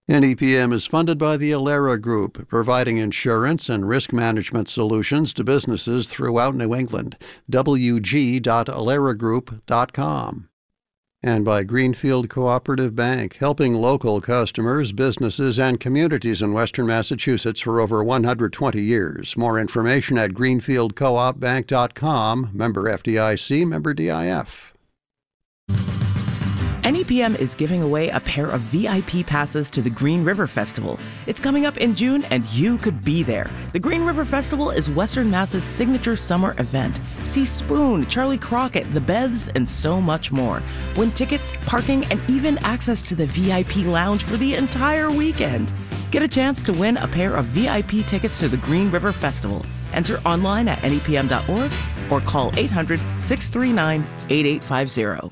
NEPM is funded by the Alera Group, providing insurance and risk management solutions to businesses throughout New England. wg.aleragroup.com. And by Greenfield Cooperative Bank, helping local customers, businesses, and communities in Western Massachusetts for over 120 years. More information at greenfieldcoopbank.com, member FDIC, member DIF. NEPM is giving away a pair of VIP passes to the Green River Festival. It's coming up in June, and you could be there. The Green River Festival is Western Mass's signature summer event. See Spoon, Charlie Crockett, The Beths, and so much more. Win tickets, parking, and even access to the VIP lounge for the entire weekend. Get a chance to win a pair of VIP tickets to the Green River Festival. Enter online at nepm.org or call 800-639-8850.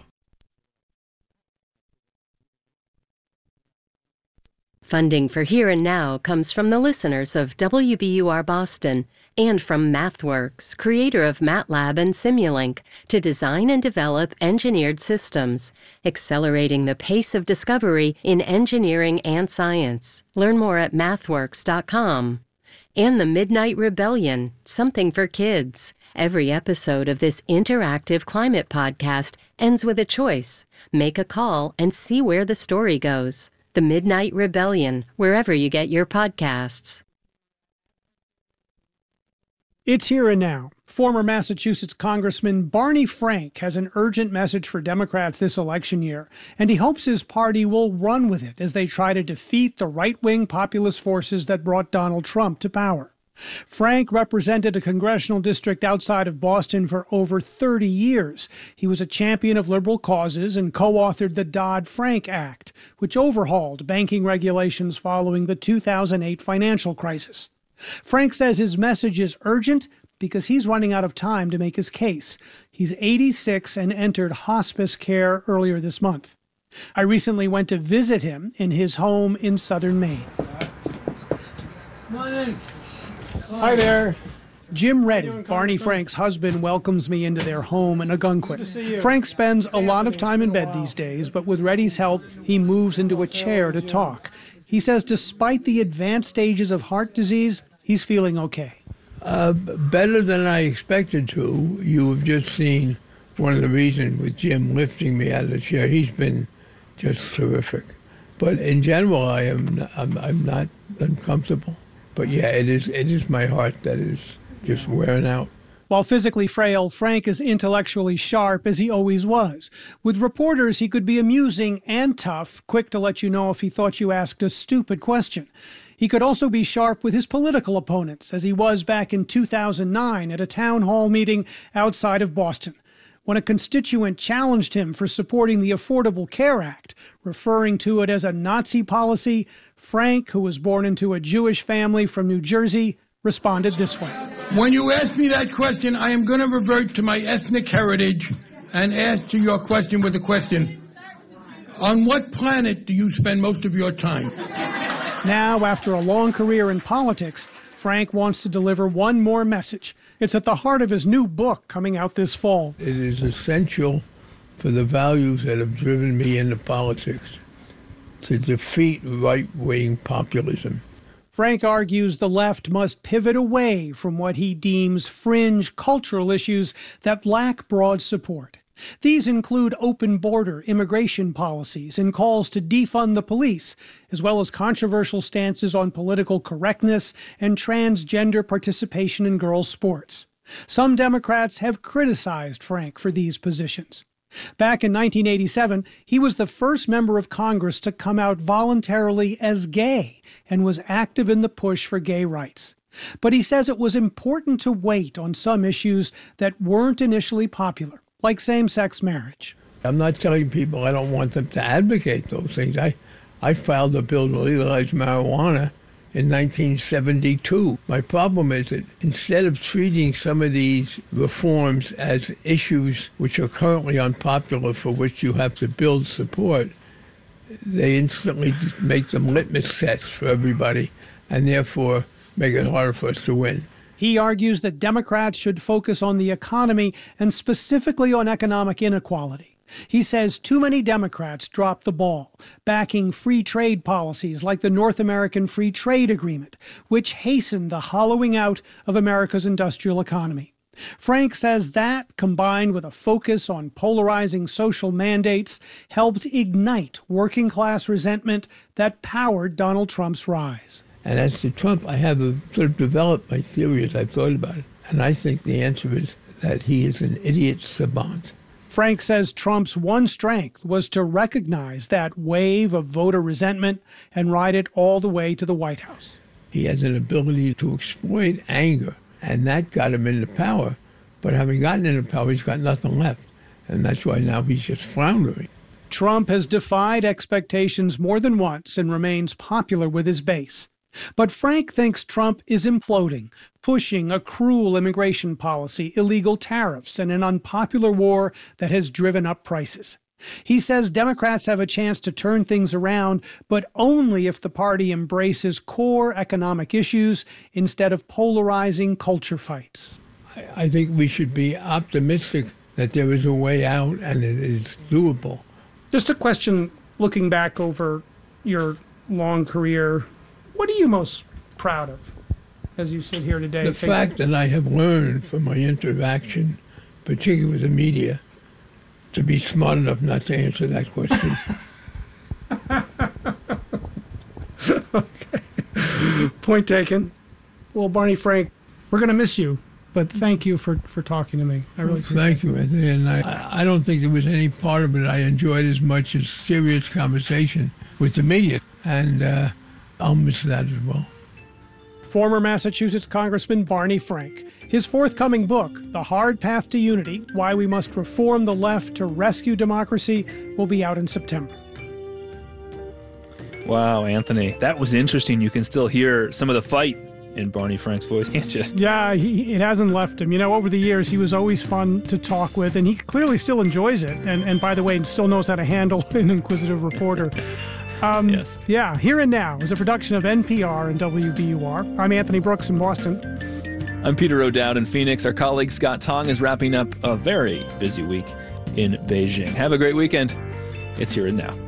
Funding for Here and Now comes from the listeners of WBUR Boston and from MathWorks, creator of MATLAB and Simulink, to design and develop engineered systems, accelerating the pace of discovery in engineering and science. Learn more at mathworks.com. And the Midnight Rebellion, something for kids. Every episode of this interactive climate podcast ends with a choice. Make a call and see where the story goes. The Midnight Rebellion, wherever you get your podcasts. It's Here and Now. Former Massachusetts Congressman Barney Frank has an urgent message for Democrats this election year, and he hopes his party will run with it as they try to defeat the right-wing populist forces that brought Donald Trump to power. Frank represented a congressional district outside of Boston for over 30 years. He was a champion of liberal causes and co-authored the Dodd-Frank Act, which overhauled banking regulations following the 2008 financial crisis. Frank says his message is urgent because he's running out of time to make his case. He's 86 and entered hospice care earlier this month. I recently went to visit him in his home in southern Maine. Hi there. Jim Reddy, Barney Frank's husband, welcomes me into their home in Ogunquit. Frank spends a lot of time in bed these days, but with Reddy's help, he moves into a chair to talk. He says despite the advanced stages of heart disease, he's feeling okay. Better than I expected to. You have just seen one of the reasons with Jim lifting me out of the chair. He's been just terrific. But in general, I'm not uncomfortable. But yeah, it is my heart that is just wearing out. While physically frail, Frank is intellectually sharp, as he always was. With reporters, he could be amusing and tough, quick to let you know if he thought you asked a stupid question. He could also be sharp with his political opponents, as he was back in 2009 at a town hall meeting outside of Boston, when a constituent challenged him for supporting the Affordable Care Act, referring to it as a Nazi policy. Frank, who was born into a Jewish family from New Jersey, responded this way. When you ask me that question, I am going to revert to my ethnic heritage and answer your question with a question. On what planet do you spend most of your time? Now, after a long career in politics, Frank wants to deliver one more message. It's at the heart of his new book coming out this fall. It is essential for the values that have driven me into politics to defeat right-wing populism. Frank argues the left must pivot away from what he deems fringe cultural issues that lack broad support. These include open border immigration policies and calls to defund the police, as well as controversial stances on political correctness and transgender participation in girls' sports. Some Democrats have criticized Frank for these positions. Back in 1987, he was the first member of Congress to come out voluntarily as gay and was active in the push for gay rights. But he says it was important to wait on some issues that weren't initially popular, like same-sex marriage. I'm not telling people I don't want them to advocate those things. I filed a bill to legalize marijuana in 1972. My problem is that instead of treating some of these reforms as issues which are currently unpopular for which you have to build support, they instantly just make them litmus tests for everybody and therefore make it harder for us to win. He argues that Democrats should focus on the economy and specifically on economic inequality. He says too many Democrats dropped the ball, backing free trade policies like the North American Free Trade Agreement, which hastened the hollowing out of America's industrial economy. Frank says that, combined with a focus on polarizing social mandates, helped ignite working-class resentment that powered Donald Trump's rise. And as to Trump, I have sort of developed my theory as I've thought about it. And I think the answer is that he is an idiot savant. Frank says Trump's one strength was to recognize that wave of voter resentment and ride it all the way to the White House. He has an ability to exploit anger, and that got him into power. But having gotten into power, he's got nothing left. And that's why now he's just floundering. Trump has defied expectations more than once and remains popular with his base. But Frank thinks Trump is imploding, pushing a cruel immigration policy, illegal tariffs, and an unpopular war that has driven up prices. He says Democrats have a chance to turn things around, but only if the party embraces core economic issues instead of polarizing culture fights. I think we should be optimistic that there is a way out and it is doable. Just a question, looking back over your long career, what are you most proud of as you sit here today? The fact that I have learned from my interaction, particularly with the media, to be smart enough not to answer that question. Okay. Point taken. Well, Barney Frank, we're going to miss you, but thank you for talking to me. I really appreciate it. Thank you, Anthony. And I don't think there was any part of it I enjoyed as much as serious conversation with the media. And I'll miss that as well. Former Massachusetts Congressman Barney Frank. His forthcoming book, The Hard Path to Unity, Why We Must Reform the Left to Rescue Democracy, will be out in September. Wow, Anthony, that was interesting. You can still hear some of the fight in Barney Frank's voice, can't you? Yeah, it hasn't left him. You know, over the years, he was always fun to talk with, and he clearly still enjoys it. And by the way, still knows how to handle an inquisitive reporter. Yes. Yeah, Here and Now is a production of NPR and WBUR. I'm Anthony Brooks in Boston. I'm Peter O'Dowd in Phoenix. Our colleague Scott Tong is wrapping up a very busy week in Beijing. Have a great weekend. It's Here and Now.